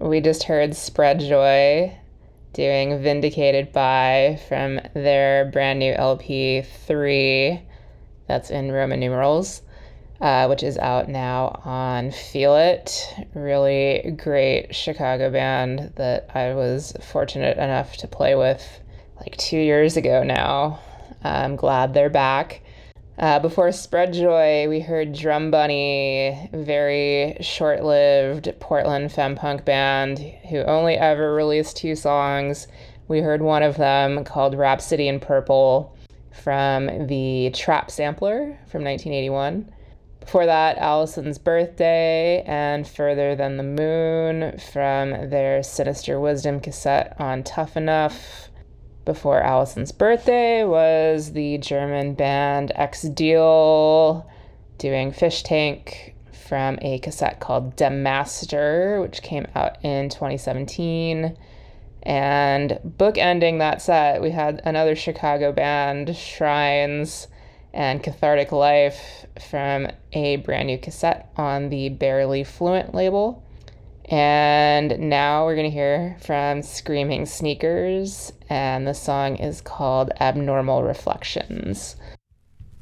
We just heard Spread Joy doing Vindicated By from their brand new LP 3, that's in Roman numerals, which is out now on Feel It. Really great Chicago band that I was fortunate enough to play with like 2 years ago now. I'm glad they're back. Before Spread Joy, we heard Drum Bunny, very short-lived Portland femme punk band who only ever released 2 songs. We heard one of them called Rhapsody in Purple from the Trap Sampler from 1981. Before that, Allison's Birthday and Further Than the Moon from their Sinister Wisdom cassette on Tough Enough. Before Allison's Birthday was the German band X-Deal doing Fish Tank from a cassette called Demaster, which came out in 2017. And bookending that set, we had another Chicago band, Shrines, and Cathartic Life from a brand new cassette on the Barely Fluent label. And now we're going to hear from Screaming Sneakers, and the song is called Abnormal Reflections.